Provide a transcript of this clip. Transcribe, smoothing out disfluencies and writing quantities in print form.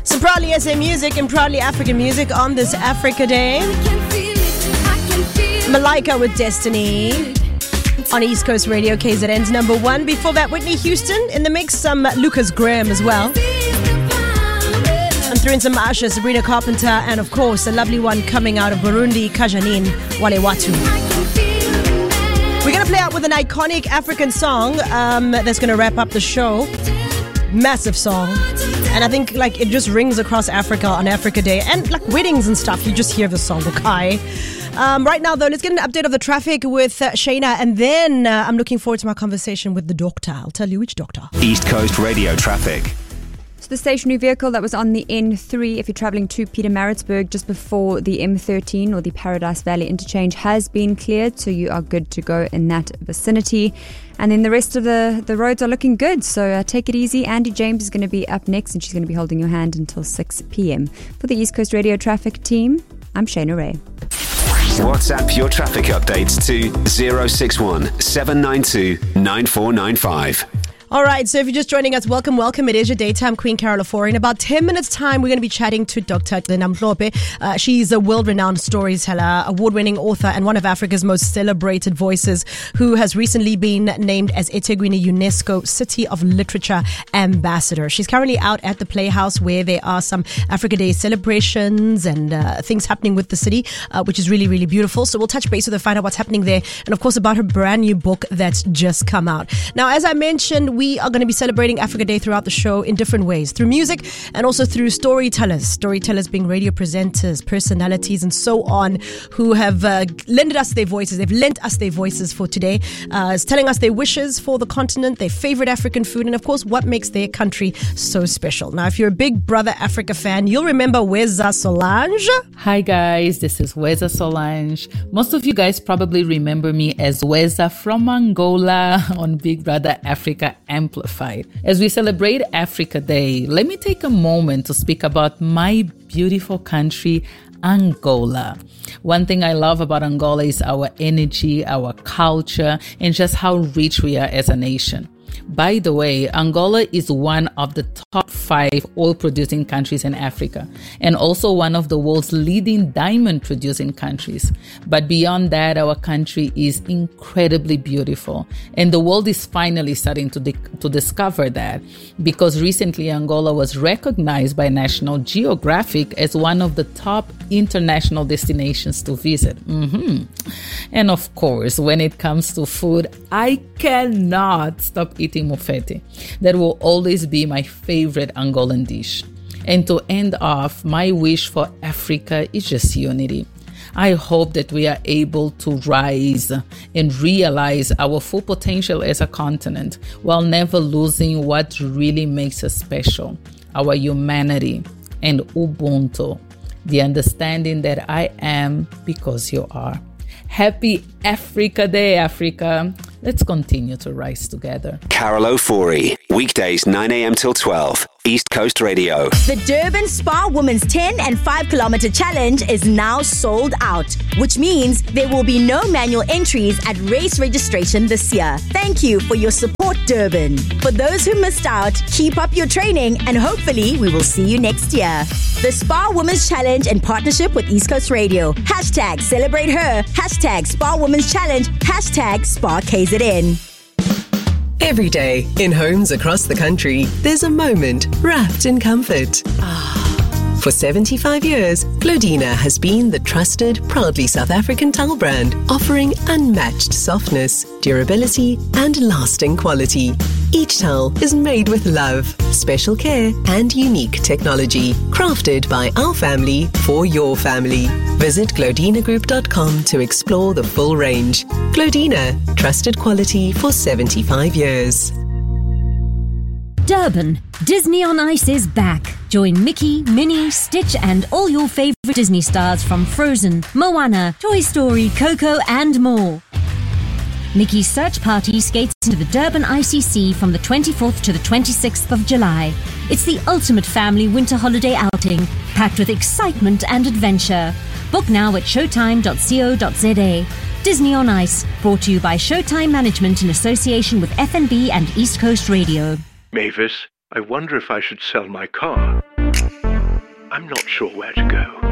So proudly SA music and proudly African music on this Africa Day. Malika with Destiny on East Coast Radio, KZN's number one. Before that, Whitney Houston in the mix, some Lucas Graham as well. And threw in some Asha, Sabrina Carpenter, and of course a lovely one coming out of Burundi, Kajanine Wale Watu. We're going to play out with an iconic African song that's going to wrap up the show. Massive song. And I think it just rings across Africa on Africa Day. And weddings and stuff, you just hear the song, okay? Right now, though, let's get an update of the traffic with Shayna. And then I'm looking forward to my conversation with the doctor. I'll tell you which doctor. East Coast Radio traffic. So the stationary vehicle that was on the N3, if you're travelling to Pietermaritzburg just before the M13 or the Paradise Valley interchange, has been cleared. So you are good to go in that vicinity. And then the rest of the roads are looking good. So take it easy. Andy James is going to be up next and she's going to be holding your hand until 6 p.m. For the East Coast Radio traffic team, I'm Shayna Ray. WhatsApp your traffic updates to 061 792 9495. All right, so if you're just joining us, welcome. It is your daytime Queen Carol Ofori. In about 10 minutes' time, we're going to be chatting to Dr. Namhlope. She's a world-renowned storyteller, award-winning author, and one of Africa's most celebrated voices, who has recently been named as eThekwini UNESCO City of Literature Ambassador. She's currently out at the Playhouse, where there are some Africa Day celebrations and things happening with the city, which is really, really beautiful. So we'll touch base with her, find out what's happening there, and of course about her brand new book that's just come out. Now, as I mentioned, we are going to be celebrating Africa Day throughout the show in different ways, through music and also through storytellers being radio presenters, personalities, and so on, who have lent us their voices. They've lent us their voices for today, telling us their wishes for the continent, their favorite African food, and of course what makes their country so special. Now, if you're a big Brother Africa fan, you'll remember Weza Solange. Hi guys, this is Weza Solange. Most of you guys probably remember me as Weza from Angola on Big Brother Africa Amplified. As we celebrate Africa Day, let me take a moment to speak about my beautiful country, Angola. One thing I love about Angola is our energy, our culture, and just how rich we are as a nation. By the way, Angola is one of the top 5 oil-producing countries in Africa and also one of the world's leading diamond-producing countries. But beyond that, our country is incredibly beautiful, and the world is finally starting to discover that, because recently Angola was recognized by National Geographic as one of the top international destinations to visit. And of course, when it comes to food, I cannot stop eating mofete. That will always be my favorite Angolan dish. And to end off, my wish for Africa is just unity. I hope that we are able to rise and realize our full potential as a continent while never losing what really makes us special, our humanity and Ubuntu, the understanding that I am because you are. Happy Africa Day, Africa. Let's continue to rise together. Carol Ofori, weekdays 9 a.m. till 12, East Coast Radio. The Durban Spa Women's 10 and 5 kilometer challenge is now sold out, which means there will be no manual entries at race registration this year. Thank you for your support, Durban. For those who missed out, keep up your training and hopefully we will see you next year. The Spa Women's Challenge in partnership with East Coast Radio. Hashtag celebrate her. Hashtag Spa Women's Challenge. Hashtag Spa KZN. Every day, in homes across the country, there's a moment wrapped in comfort. For 75 years, Glodina has been the trusted, proudly South African towel brand, offering unmatched softness, durability, and lasting quality. Each towel is made with love, special care, and unique technology, crafted by our family for your family. Visit glodinagroup.com to explore the full range. Glodina, trusted quality for 75 years. Durban, Disney on Ice is back. Join Mickey, Minnie, Stitch and all your favourite Disney stars from Frozen, Moana, Toy Story, Coco and more. Mickey's Search Party skates into the Durban ICC from the 24th to the 26th of July. It's the ultimate family winter holiday outing, packed with excitement and adventure. Book now at showtime.co.za. Disney on Ice, brought to you by Showtime Management in association with FNB and East Coast Radio. Mavis, I wonder if I should sell my car. I'm not sure where to go.